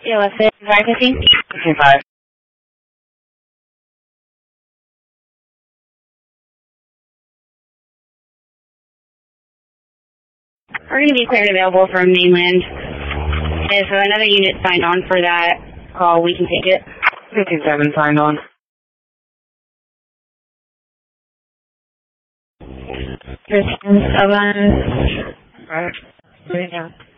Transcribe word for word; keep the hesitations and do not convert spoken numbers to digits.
Yeah, let's say five fifteen. fifteen five. We're going to be cleared available from mainland. If another unit signed on for that call, we can take it. fifteen seven signed on. fifteen seven. Right. Right now.